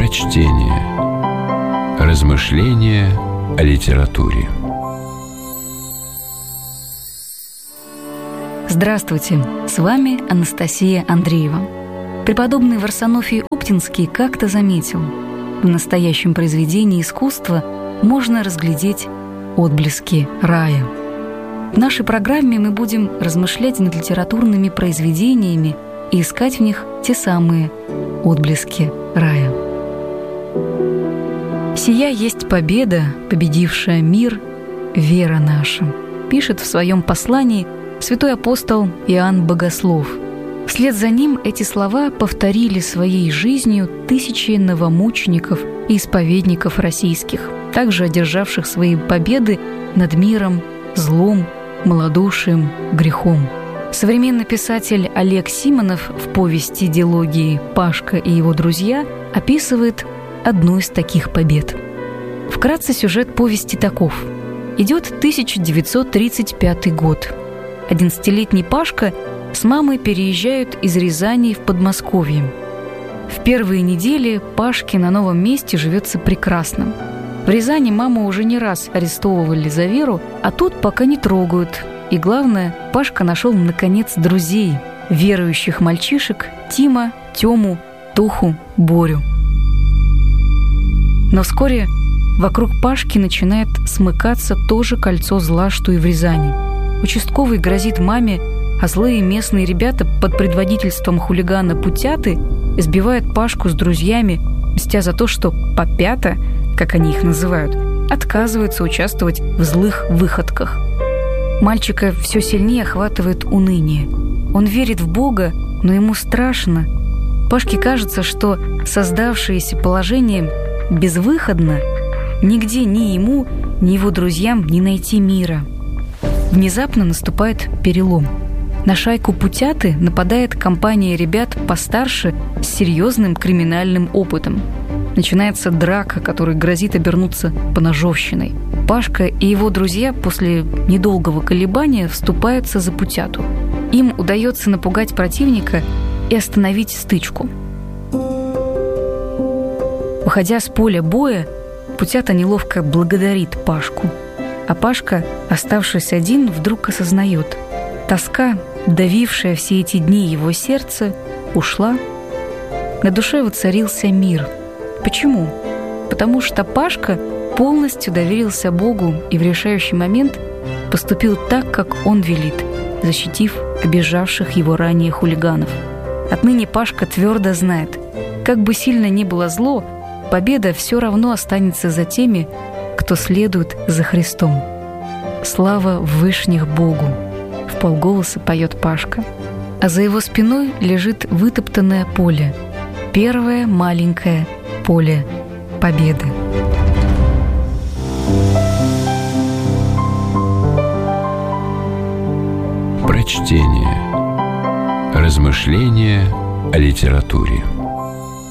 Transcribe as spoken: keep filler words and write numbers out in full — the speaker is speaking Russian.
Прочтение. Размышления о литературе. Здравствуйте, с вами Анастасия Андреева. Преподобный Варсонофий Оптинский как-то заметил: в настоящем произведении искусства можно разглядеть отблески рая. В нашей программе мы будем размышлять над литературными произведениями и искать в них те самые отблески рая. «Сия есть победа, победившая мир, вера наша», пишет в своем послании святой апостол Иоанн Богослов. Вслед за ним эти слова повторили своей жизнью тысячи новомучеников и исповедников российских, также одержавших свои победы над миром, злом, малодушием, грехом. Современный писатель Олег Симонов в повести «Дилогии. Пашка и его друзья» описывает одну из таких побед. Вкратце сюжет повести таков. Идет тысяча девятьсот тридцать пятый год. Одиннадцатилетний Пашка с мамой переезжают из Рязани в Подмосковье. В первые недели Пашке на новом месте живется прекрасно. В Рязани маму уже не раз арестовывали за веру, а тут пока не трогают. И главное, Пашка нашел, наконец, друзей, верующих мальчишек Тима, Тему, Туху, Борю. Но вскоре вокруг Пашки начинает смыкаться то же кольцо зла, что и в Рязани. Участковый грозит маме, а злые местные ребята под предводительством хулигана Путяты избивают Пашку с друзьями, мстя за то, что попята, как они их называют, отказываются участвовать в злых выходках. Мальчика все сильнее охватывает уныние. Он верит в Бога, но ему страшно. Пашке кажется, что создавшееся положение безвыходно. Нигде ни ему, ни его друзьям не найти мира. Внезапно наступает перелом. На шайку Путяты нападает компания ребят постарше с серьезным криминальным опытом. Начинается драка, которая грозит обернуться поножовщиной. Пашка и его друзья после недолгого колебания вступаются за Путяту. Им удается напугать противника и остановить стычку. Выходя с поля боя, Путята неловко благодарит Пашку. А Пашка, оставшись один, вдруг осознает: тоска, давившая все эти дни его сердце, ушла. На душе воцарился мир. Почему? Потому что Пашка полностью доверился Богу и в решающий момент поступил так, как он велит, защитив обижавших его ранее хулиганов. Отныне Пашка твердо знает: как бы сильно ни было зло, победа все равно останется за теми, кто следует за Христом. «Слава вышних Богу!» — вполголоса поет Пашка. А за его спиной лежит вытоптанное поле. Первое маленькое поле победы. Прочтение. Размышления о литературе.